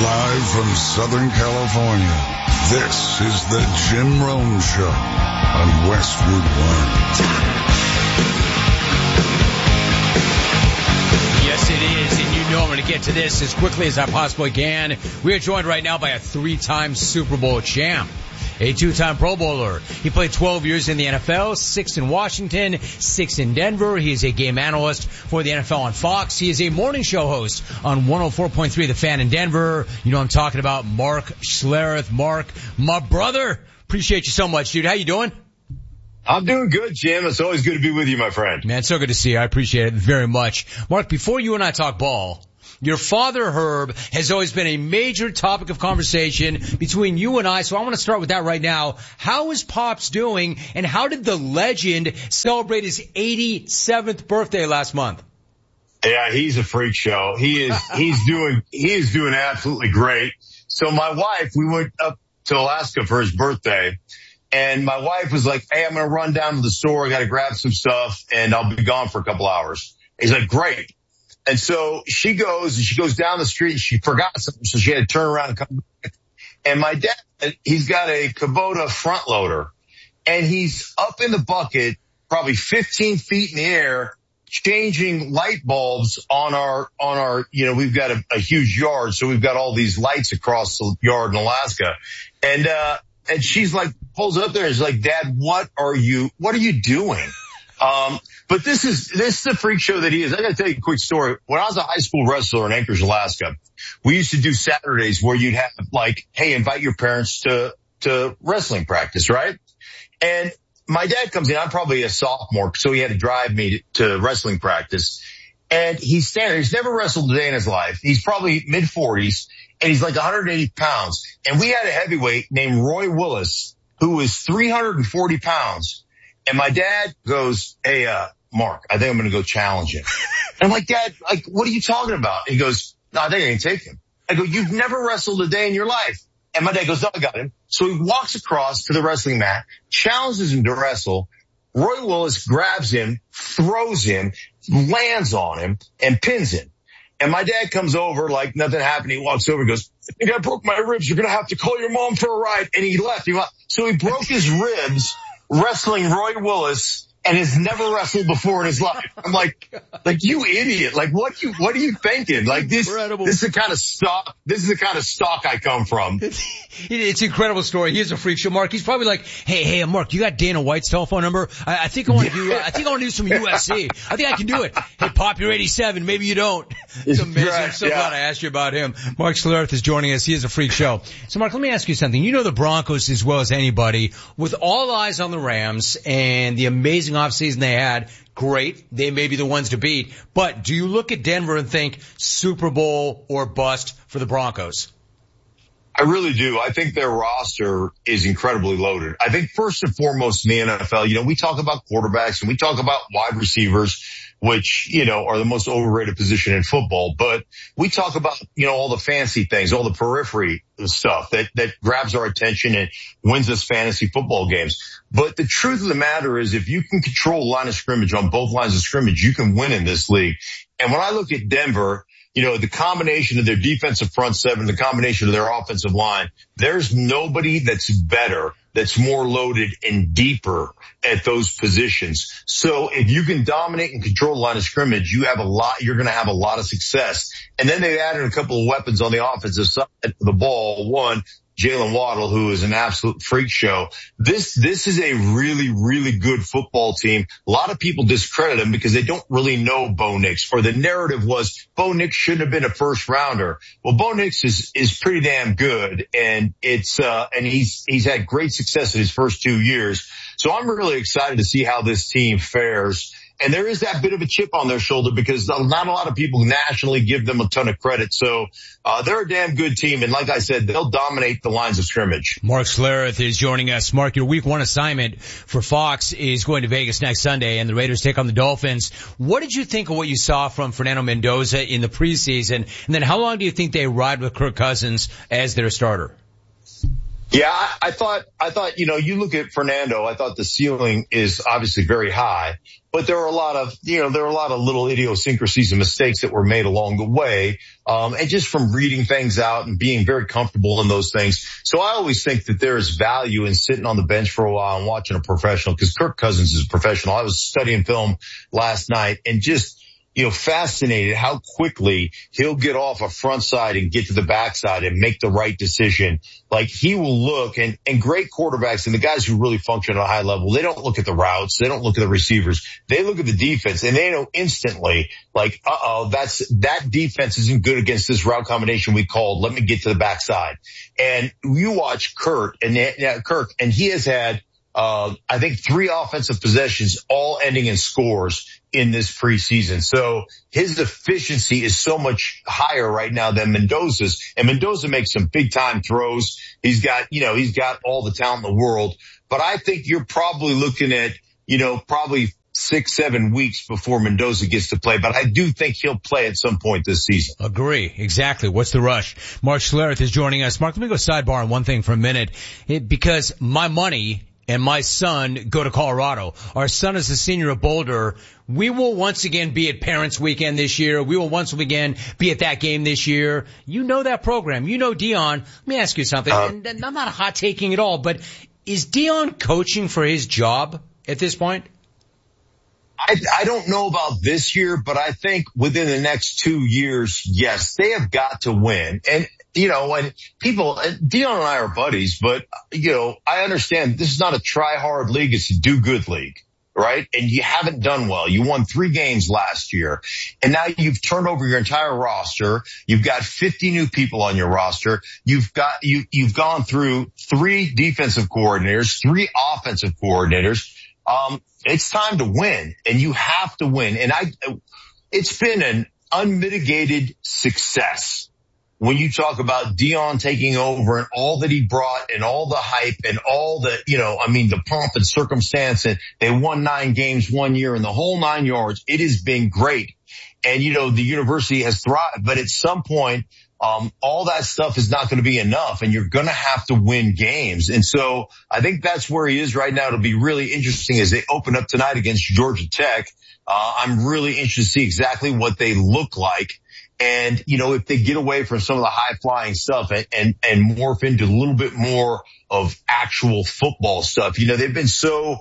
Live from Southern California, this is the Jim Rome Show on Westwood One. Yes, it is, and you know I'm going to get to this as quickly as I possibly can. We are joined right now by a 3-time Super Bowl champ, a 2-time Pro Bowler. He played 12 years in the NFL, 6 in Washington, 6 in Denver. He is a game analyst for the NFL on Fox. He is a morning show host on 104.3 The Fan in Denver. You know I'm talking about Mark Schlereth. Mark, my brother, appreciate you so much, dude. How you doing? I'm doing good, Jim. It's always good to be with you, my friend. Man, so good to see you. I appreciate it very much. Mark, before you and I talk ball, your father, Herb, has always been a major topic of conversation between you and I, so I want to start with that right now. How is Pops doing, and how did the legend celebrate his 87th birthday last month? Yeah, he's a freak show. He is doing absolutely great. So my wife, we went up to Alaska for his birthday, and my wife was like, hey, I'm going to run down to the store. I got to grab some stuff, and I'll be gone for a couple hours. He's like, great. And so she goes down the street. She forgot something, so she had to turn around and come back. And my dad, he's got a Kubota front loader, and he's up in the bucket, probably 15 feet in the air, changing light bulbs on our, you know, we've got a huge yard, so we've got all these lights across the yard in Alaska. And she's like, pulls up there and is like, Dad, what are you doing? But this is the freak show that he is. I gotta tell you a quick story. When I was a high school wrestler in Anchorage, Alaska, we used to do Saturdays where you'd have like, hey, invite your parents to wrestling practice, right? And my dad comes in, I'm probably a sophomore, so he had to drive me to wrestling practice. And he's standing there. He's never wrestled a day in his life. He's probably mid-40s, and he's like 180 pounds. And we had a heavyweight named Roy Willis, who was 340 pounds. And my dad goes, hey, Mark, I think I'm going to go challenge him. And I'm like, Dad, like, what are you talking about? He goes, no, I think I can take him. I go, you've never wrestled a day in your life. And my dad goes, no, I got him. So he walks across to the wrestling mat, challenges him to wrestle. Roy Willis grabs him, throws him, lands on him, and pins him. And my dad comes over like nothing happened. He walks over and goes, I think I broke my ribs. You're going to have to call your mom for a ride. And he left. So he broke his ribs wrestling Roy Willis and has never wrestled before in his life. I'm like you idiot. Like what are you thinking? Like this is the kind of stock I come from. It's an incredible story. Here's a freak show, Mark. He's probably like, hey, Mark, you got Dana White's telephone number? I think I want to do some UFC. I think I can do it. Hey, Pop, you're 87. Maybe you don't. It's amazing. I'm so glad I asked you about him. Mark Schlereth is joining us. He is a freak show. So Mark, let me ask you something. You know the Broncos as well as anybody. With all eyes on the Rams and the amazing offseason they had, great. They may be the ones to beat. But do you look at Denver and think Super Bowl or bust for the Broncos? I really do. I think their roster is incredibly loaded. I think first and foremost in the NFL, you know, we talk about quarterbacks and we talk about wide receivers, which, you know, are the most overrated position in football. But we talk about, you know, all the fancy things, all the periphery stuff that grabs our attention and wins us fantasy football games. But the truth of the matter is if you can control the line of scrimmage on both lines of scrimmage, you can win in this league. And when I look at Denver, you know, the combination of their defensive front seven, the combination of their offensive line, there's nobody that's better, that's more loaded and deeper at those positions. So if you can dominate and control the line of scrimmage, you're going to have a lot of success. And then they added a couple of weapons on the offensive side of the ball. One, Jalen Waddle, who is an absolute freak show. This is a really, really good football team. A lot of people discredit him because they don't really know Bo Nix, or the narrative was Bo Nix shouldn't have been a first rounder. Well, Bo Nix is pretty damn good, and he's had great success in his first 2 years. So I'm really excited to see how this team fares. And there is that bit of a chip on their shoulder because not a lot of people nationally give them a ton of credit. So they're a damn good team. And like I said, they'll dominate the lines of scrimmage. Mark Schlereth is joining us. Mark, your week 1 assignment for Fox is going to Vegas next Sunday, and the Raiders take on the Dolphins. What did you think of what you saw from Fernando Mendoza in the preseason? And then how long do you think they ride with Kirk Cousins as their starter? Yeah, I thought, you look at Fernando, I thought the ceiling is obviously very high, but there are a lot of little idiosyncrasies and mistakes that were made along the way. And just from reading things out and being very comfortable in those things. So I always think that there is value in sitting on the bench for a while and watching a professional, because Kirk Cousins is a professional. I was studying film last night and just, fascinated how quickly he'll get off a front side and get to the backside and make the right decision. Like, he will look, and great quarterbacks and the guys who really function at a high level, they don't look at the routes. They don't look at the receivers. They look at the defense and they know instantly, like, that defense isn't good against this route combination we called. Let me get to the backside. And you watch Kirk, and he has had, I think 3 offensive possessions, all ending in scores in this preseason. So his efficiency is so much higher right now than Mendoza's, and Mendoza makes some big time throws. He's got all the talent in the world, but I think you're probably looking at, probably 6-7 weeks before Mendoza gets to play, but I do think he'll play at some point this season. Agree. Exactly. What's the rush? Mark Schlereth is joining us. Mark, let me go sidebar on one thing for a minute, because my money and my son go to Colorado. Our son is a senior at Boulder. We will once again be at Parents Weekend this year. We will once again be at that game this year. You know that program. You know Dion. Let me ask you something. And I'm not hot taking at all, but is Dion coaching for his job at this point? I don't know about this year, but I think within the next 2 years, yes, they have got to win. And, when people, Dion and I are buddies, but, I understand this is not a try hard league. It's a do good league, right? And you haven't done well. You won 3 games last year, and now you've turned over your entire roster. You've got 50 new people on your roster. You've gone through 3 defensive coordinators, 3 offensive coordinators. It's time to win, and you have to win. And it's been an unmitigated success when you talk about Dion taking over and all that he brought and all the hype and all the, the pomp and circumstance. And they won 9 games 1 year and the whole 9 yards. It has been great. And, the university has thrived, but at some point, all that stuff is not going to be enough, and you're going to have to win games. And so I think that's where he is right now. It'll be really interesting as they open up tonight against Georgia Tech. I'm really interested to see exactly what they look like. And, if they get away from some of the high flying stuff and morph into a little bit more of actual football stuff. They've been so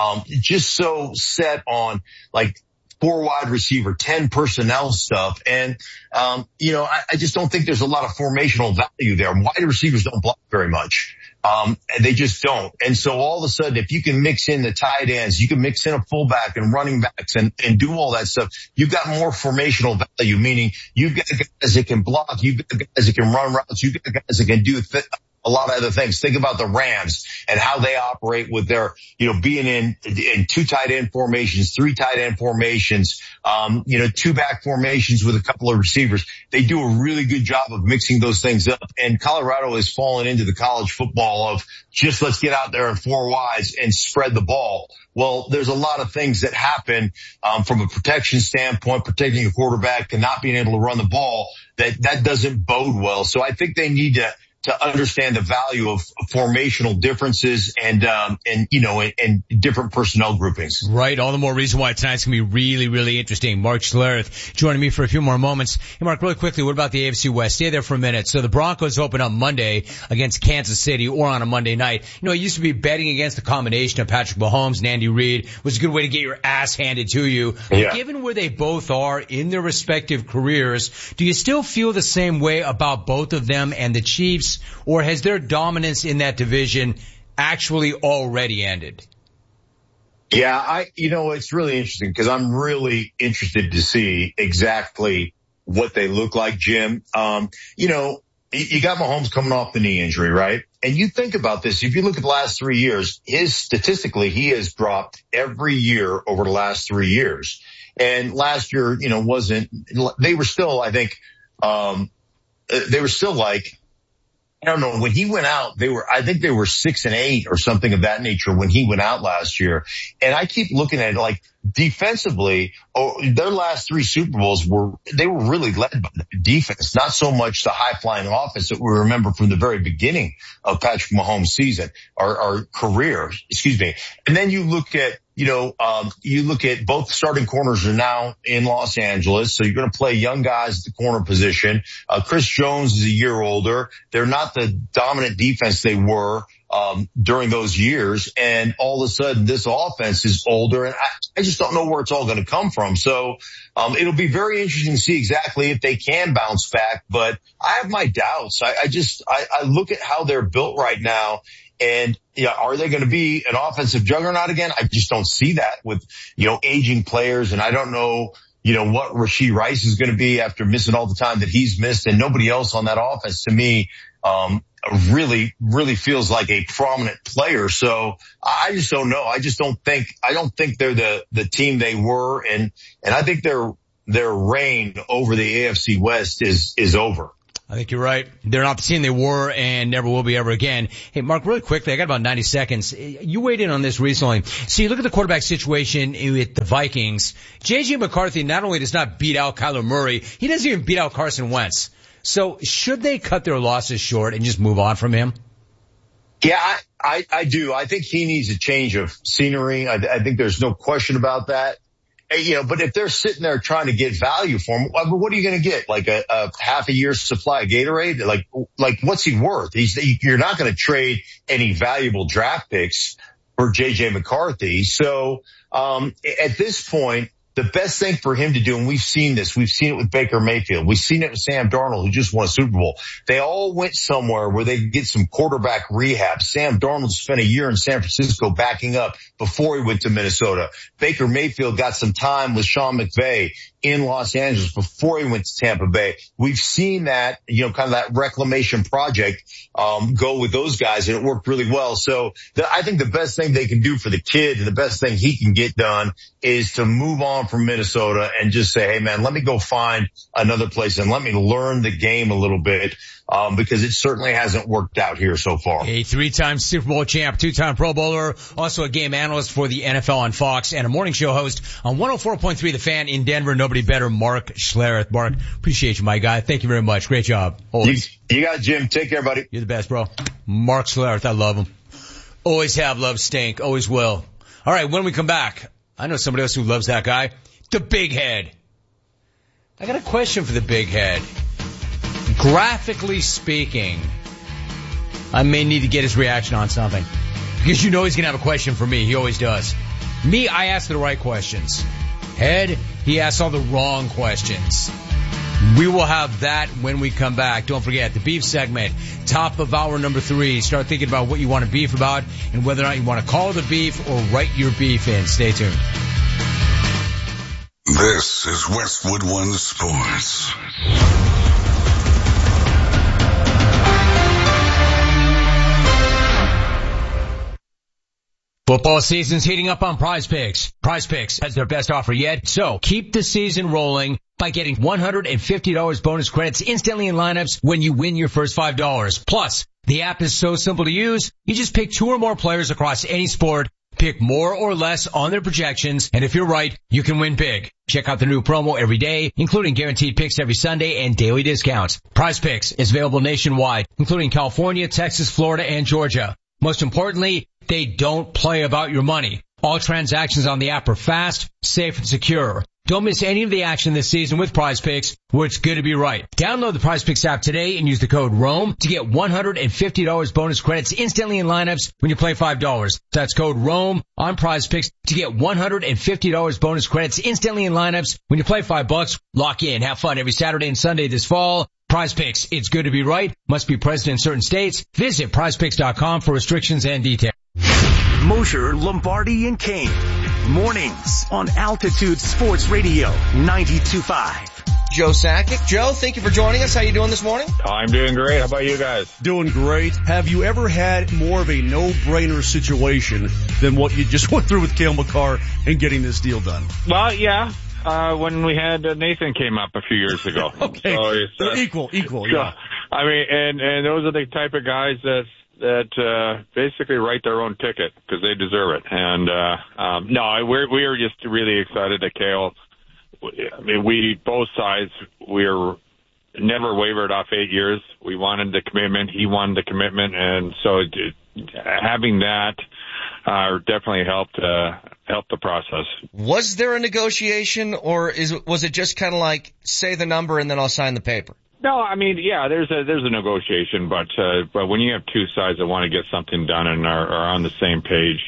set on, like, 4 wide receiver, 10 personnel stuff. And, I just don't think there's a lot of formational value there. Wide receivers don't block very much. And they just don't. And so all of a sudden, if you can mix in the tight ends, you can mix in a fullback and running backs and do all that stuff, you've got more formational value, meaning you've got guys that can block, you've got guys that can run routes, you've got guys that can do a lot of other things. Think about the Rams and how they operate with their, being in 2 tight end formations, 3 tight end formations, 2 back formations with a couple of receivers. They do a really good job of mixing those things up. And Colorado has fallen into the college football of just let's get out there in 4 wides and spread the ball. Well, there's a lot of things that happen, from a protection standpoint, protecting a quarterback and not being able to run the ball, that doesn't bode well. So I think they need to understand the value of formational differences and different personnel groupings. Right. All the more reason why tonight's going to be really, really interesting. Mark Schlereth joining me for a few more moments. Hey, Mark, really quickly, what about the AFC West? Stay there for a minute. So the Broncos open up Monday against Kansas City or on a Monday night. It used to be betting against the combination of Patrick Mahomes and Andy Reid was a good way to get your ass handed to you. Yeah. Given where they both are in their respective careers, do you still feel the same way about both of them and the Chiefs? Or has their dominance in that division actually already ended? Yeah, it's really interesting because I'm really interested to see exactly what they look like, Jim. You got Mahomes coming off the knee injury, right? And you think about this, if you look at the last 3 years, statistically, he has dropped every year over the last 3 years. And last year, they were still, I think, they were still like I don't know, when he went out, I think they were 6-8 or something of that nature when he went out last year. And I keep looking at it like defensively, their last 3 Super Bowls were really led by the defense, not so much the high flying offense that we remember from the very beginning of Patrick Mahomes' season or career, excuse me. And then you look at, you look at both starting corners are now in Los Angeles. So you're going to play young guys at the corner position. Chris Jones is a year older. They're not the dominant defense they were during those years. And all of a sudden this offense is older, and I just don't know where it's all going to come from. So it'll be very interesting to see exactly if they can bounce back, but I have my doubts. I look at how they're built right now, and are they going to be an offensive juggernaut again? I just don't see that with, aging players, and I don't know, what Rashee Rice is going to be after missing all the time that he's missed, and nobody else on that offense to me really, really feels like a prominent player. So I just don't know. I don't think they're the team they were, and I think their reign over the AFC West is over. I think you're right. They're not the team they were and never will be ever again. Hey, Mark, really quickly, I got about 90 seconds. You weighed in on this recently. So you look at the quarterback situation with the Vikings. J.J. McCarthy not only does not beat out Kyler Murray, he doesn't even beat out Carson Wentz. So should they cut their losses short and just move on from him? Yeah, I do. I think he needs a change of scenery. I think there's no question about that. But if they're sitting there trying to get value for him, what are you going to get? Like a half a year's supply of Gatorade? Like what's he worth? You're not going to trade any valuable draft picks for J.J. McCarthy. So, at this point, the best thing for him to do, and we've seen this, we've seen it with Baker Mayfield, we've seen it with Sam Darnold, who just won a Super Bowl. They all went somewhere where they could get some quarterback rehab. Sam Darnold spent a year in San Francisco backing up before he went to Minnesota. Baker Mayfield got some time with Sean McVay in Los Angeles before he went to Tampa Bay. We've seen that, kind of that reclamation project, go with those guys, and it worked really well. So I think the best thing they can do for the kid and the best thing he can get done is to move on from Minnesota and just say, hey man, let me go find another place and let me learn the game a little bit. Because it certainly hasn't worked out here so far. A 3-time Super Bowl champ, 2-time Pro Bowler, also a game analyst for the NFL on Fox, and a morning show host on 104.3 The Fan in Denver. Nobody better, Mark Schlereth. Mark, appreciate you, my guy. Thank you very much. Great job. Always. You got it, Jim. Take care, buddy. You're the best, bro. Mark Schlereth, I love him. Always have, love stink. Always will. All right, when we come back, I know somebody else who loves that guy. The Big Head. I got a question for the Big Head. Graphically speaking, I may need to get his reaction on something. Because he's going to have a question for me. He always does. Me, I ask the right questions. Head, he asks all the wrong questions. We will have that when we come back. Don't forget, the beef segment, top of hour number 3. Start thinking about what you want to beef about and whether or not you want to call the beef or write your beef in. Stay tuned. This is Westwood One Sports. Football season's heating up on Prize Picks. Prize Picks has their best offer yet, so keep the season rolling by getting $150 bonus credits instantly in lineups when you win your first $5. Plus, the app is so simple to use, you just pick 2 or more players across any sport, pick more or less on their projections, and if you're right, you can win big. Check out the new promo every day, including guaranteed picks every Sunday and daily discounts. Prize Picks is available nationwide, including California, Texas, Florida, and Georgia. Most importantly, they don't play about your money. All transactions on the app are fast, safe, and secure. Don't miss any of the action this season with Prize Picks, where it's good to be right. Download the Prize Picks app today and use the code ROAM to get $150 bonus credits instantly in lineups when you play $5. That's code ROAM on Prize Picks to get $150 bonus credits instantly in lineups when you play $5. Lock in, have fun every Saturday and Sunday this fall. Prize Picks, it's good to be right. Must be present in certain states. Visit prizepicks.com for restrictions and details. Mosher, Lombardi, and Kane. Mornings on Altitude Sports Radio 92.5. Joe Sakic. Joe, thank you for joining us. How you doing this morning? I'm doing great. How about you guys? Doing great. Have you ever had more of a no-brainer situation than what you just went through with Cale Makar and getting this deal done? Well, yeah. When we had Nathan came up a few years ago. Okay. So equal, yeah. I mean, and those are the type of guys that basically write their own ticket because they deserve it. And no, we are just really excited that Cale. I mean, both sides, we're never wavered off 8 years. We wanted the commitment. He wanted the commitment, and so having that definitely helped the process. Was there a negotiation, or was it just kind of like say the number and then I'll sign the paper? No, I mean, yeah, there's a negotiation, but when you have two sides that want to get something done and are on the same page,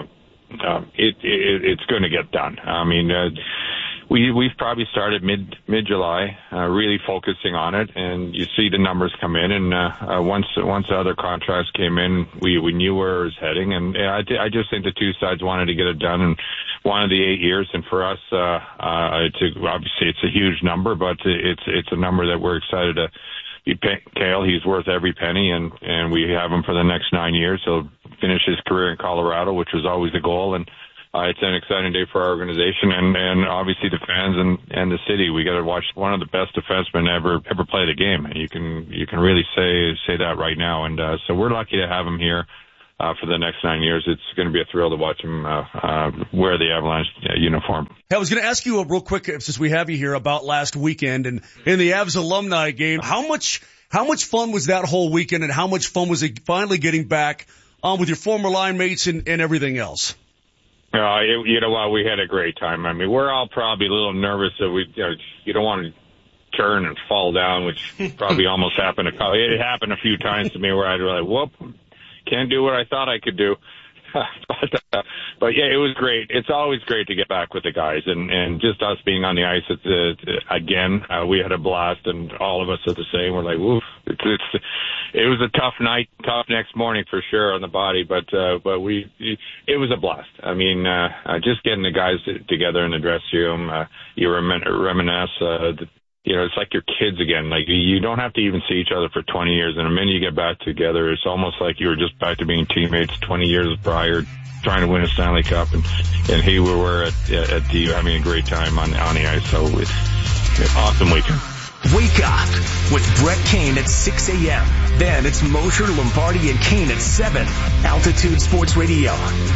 it's going to get done. I mean, we've probably started mid-July, really focusing on it, and you see the numbers come in, and once the other contracts came in, we knew where it was heading, and I just think the two sides wanted to get it done and wanted the 8 years, and for us, obviously it's a huge number, but it's a number that we're excited to be paying Cale. He's worth every penny, and we have him for the next 9 years. He'll finish his career in Colorado, which was always the goal, and it's an exciting day for our organization and obviously the fans and the city. We got to watch one of the best defensemen ever play the game. And you can really say that right now. And so we're lucky to have him here for the next 9 years. It's going to be a thrill to watch him wear the Avalanche uniform. Hey, I was going to ask you real quick, since we have you here, about last weekend and in the Avs alumni game. How much fun was that whole weekend, and how much fun was it finally getting back on with your former line mates and everything else? You know what? We had a great time. I mean, we're all probably a little nervous that you don't want to turn and fall down, which probably almost happened. It happened a few times to me where I'd be like, whoop, can't do what I thought I could do. But yeah, it was great. It's always great to get back with the guys, and just us being on the ice again. We had a blast, and all of us are the same. We're like, woof. It was a tough night, tough next morning for sure on the body, but it was a blast. I mean, just getting the guys together in the dressing room, you reminisce. It's like your kids again. Like, you don't have to even see each other for 20 years. And the minute you get back together, it's almost like you were just back to being teammates 20 years prior, trying to win a Stanley Cup. And we were at the having a great time on the ice. So it's an awesome weekend. Wake up with Brett Kane at 6 a.m. Then it's Mosher, Lombardi, and Kane at 7. Altitude Sports Radio,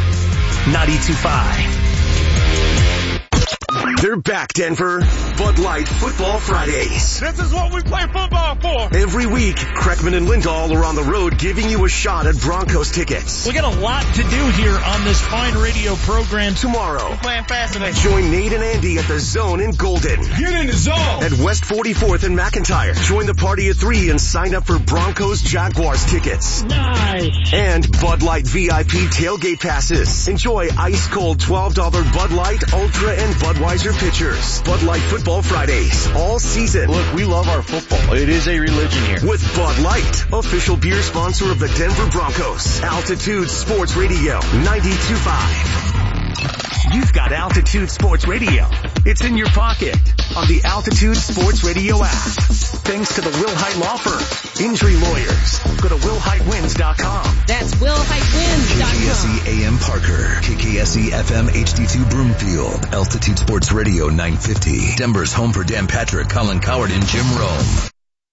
92.5. They're back, Denver. Bud Light Football Fridays. This is what we play football for. Every week, Kreckman and Lindahl are on the road giving you a shot at Broncos tickets. We got a lot to do here on this fine radio program. Tomorrow, We're playing fast today. Join Nate and Andy at the Zone in Golden. Get in the zone. At West 44th and McIntyre. Join the party at 3 and sign up for Broncos Jaguars tickets. Nice. And Bud Light VIP tailgate passes. Enjoy ice cold $12 Bud Light, Ultra, and Budweiser pitchers. Bud Light Football Fridays, all season. Look, we love our football. It is a religion here. With Bud Light, official beer sponsor of the Denver Broncos. Altitude Sports Radio, 92.5. You've got Altitude Sports Radio. It's in your pocket on the Altitude Sports Radio app. Thanks to the Will Hite Law Firm. Injury lawyers. Go to willhitewins.com. That's willhitewins.com. KKSE AM Parker. KKSE FM HD2 Broomfield. Altitude Sports Radio 950. Denver's home for Dan Patrick, Colin Coward, and Jim Rome.